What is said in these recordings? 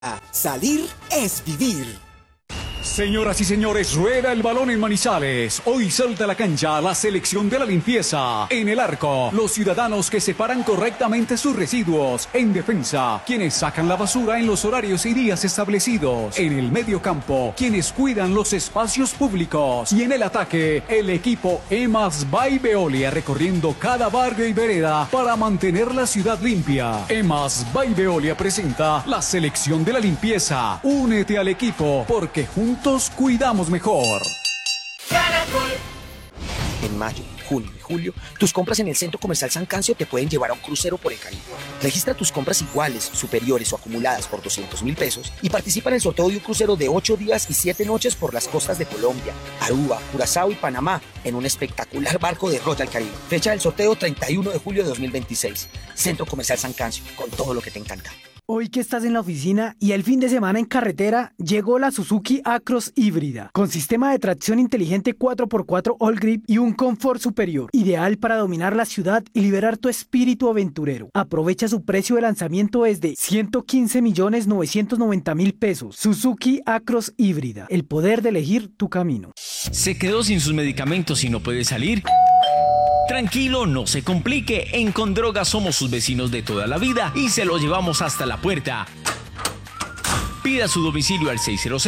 Salir es vivir. Señoras y señores, rueda el balón en Manizales. Hoy salta a la cancha la selección de la limpieza. En el arco, los ciudadanos que separan correctamente sus residuos. En defensa, quienes sacan la basura en los horarios y días establecidos. En el medio campo, quienes cuidan los espacios públicos. Y en el ataque, el equipo EMAS by Veolia recorriendo cada barrio y vereda para mantener la ciudad limpia. EMAS by Veolia presenta la selección de la limpieza. Únete al equipo porque juntos cuidamos mejor. En mayo, junio y julio, tus compras en el Centro Comercial San Cancio te pueden llevar a un crucero por el Caribe. Registra tus compras iguales, superiores o acumuladas por 200.000 pesos y participa en el sorteo de un crucero de 8 días y 7 noches por las costas de Colombia, Aruba, Curazao y Panamá en un espectacular barco de Royal Caribe. Fecha del sorteo 31 de julio de 2026. Centro Comercial San Cancio, con todo lo que te encanta. Hoy que estás en la oficina y el fin de semana en carretera, llegó la Suzuki Acros híbrida, con sistema de tracción inteligente 4x4 All Grip y un confort superior, ideal para dominar la ciudad y liberar tu espíritu aventurero. Aprovecha su precio de lanzamiento desde 115.990.000 pesos. Suzuki Acros híbrida, el poder de elegir tu camino. ¿Se quedó sin sus medicamentos y no puede salir? Tranquilo, no se complique. En Condroga somos sus vecinos de toda la vida y se lo llevamos hasta la puerta. Pida su domicilio al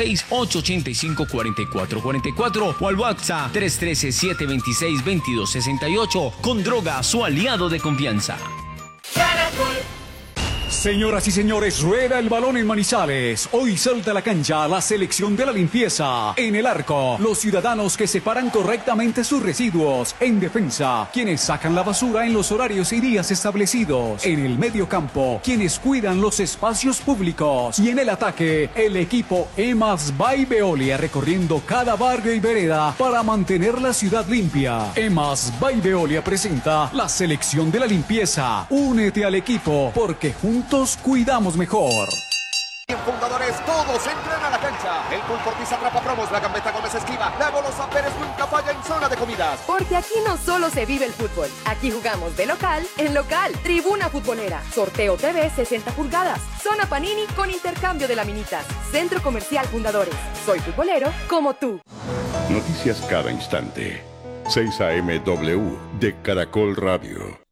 606-885-4444 o al WhatsApp 313-726-2268. Condroga, su aliado de confianza. Señoras y señores, rueda el balón en Manizales. Hoy salta a la cancha la selección de la limpieza. En el arco, los ciudadanos que separan correctamente sus residuos. En defensa, quienes sacan la basura en los horarios y días establecidos. En el medio campo, quienes cuidan los espacios públicos. Y en el ataque, el equipo EMAS by Veolia recorriendo cada barrio y vereda para mantener la ciudad limpia. EMAS by Veolia presenta la selección de la limpieza. Únete al equipo porque juntos cuidamos mejor. En Fundadores todos entran a la cancha. El Pulpo Ortiz atrapa promos, la Gambetta Gómez esquiva, la Golosa Pérez nunca falla en zona de comidas. Porque aquí no solo se vive el fútbol, aquí jugamos de local en local. Tribuna Futbolera, Sorteo TV 60 pulgadas, Zona Panini con intercambio de laminitas. Centro Comercial Fundadores, soy futbolero como tú. Noticias cada instante. 6 AMW de Caracol Radio.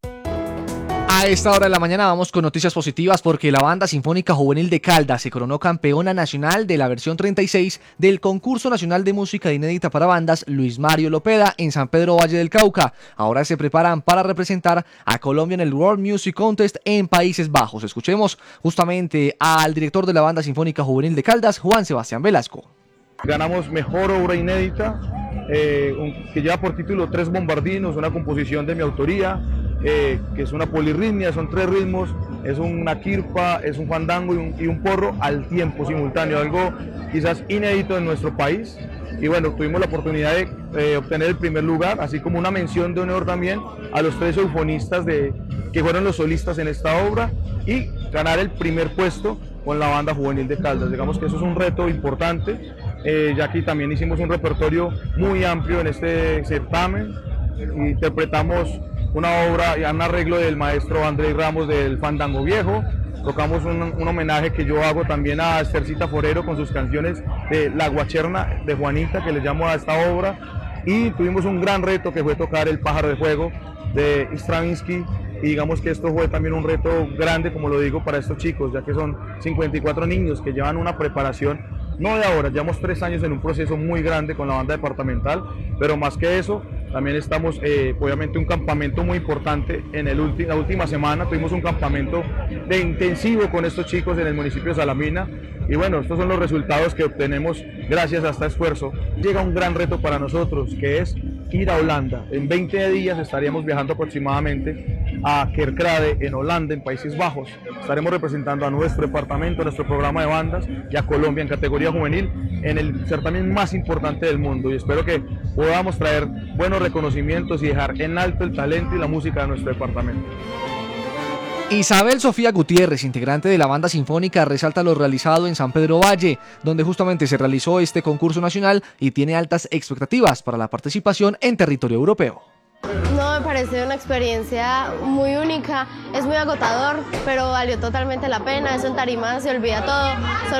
A esta hora de la mañana vamos con noticias positivas porque la Banda Sinfónica Juvenil de Caldas se coronó campeona nacional de la versión 36 del Concurso Nacional de Música Inédita para Bandas Luis Mario Lopeda en San Pedro Valle del Cauca. Ahora se preparan para representar a Colombia en el World Music Contest en Países Bajos. Escuchemos justamente al director de la Banda Sinfónica Juvenil de Caldas, Juan Sebastián Velasco. Ganamos Mejor Obra Inédita, que lleva por título Tres Bombardinos, una composición de mi autoría, que es una polirritmia, son 3 ritmos, es una quirpa, es un fandango y un porro al tiempo simultáneo, algo quizás inédito en nuestro país. Y bueno, tuvimos la oportunidad de obtener el primer lugar, así como una mención de honor también a los 3 eufonistas que fueron los solistas en esta obra y ganar el primer puesto con la Banda Juvenil de Caldas. Digamos que eso es un reto importante, ya que también hicimos un repertorio muy amplio en este certamen. Interpretamos una obra y un arreglo del maestro Andrés Ramos del Fandango Viejo. Tocamos un homenaje que yo hago también a Estercita Forero con sus canciones de La Guacherna de Juanita, que le llamo a esta obra. Y tuvimos un gran reto que fue tocar El Pájaro de Fuego de Stravinsky. Y digamos que esto fue también un reto grande, como lo digo, para estos chicos, ya que son 54 niños que llevan una preparación, no de ahora, llevamos 3 años en un proceso muy grande con la banda departamental, pero más que eso, también estamos, obviamente, un campamento muy importante en la última semana, tuvimos un campamento de intensivo con estos chicos en el municipio de Salamina, y bueno, estos son los resultados que obtenemos gracias a este esfuerzo. Llega un gran reto para nosotros, que es ir a Holanda. En 20 días estaríamos viajando aproximadamente a Kerkrade, en Holanda, en Países Bajos. Estaremos representando a nuestro departamento, a nuestro programa de bandas y a Colombia en categoría juvenil en el certamen más importante del mundo, y espero que podamos traer buenos reconocimientos y dejar en alto el talento y la música de nuestro departamento. Isabel Sofía Gutiérrez, integrante de la Banda Sinfónica, resalta lo realizado en San Pedro Valle, donde justamente se realizó este concurso nacional y tiene altas expectativas para la participación en territorio europeo. No, me parece parece una experiencia muy única, es muy agotador, pero valió totalmente la pena. Eso en tarima se olvida todo.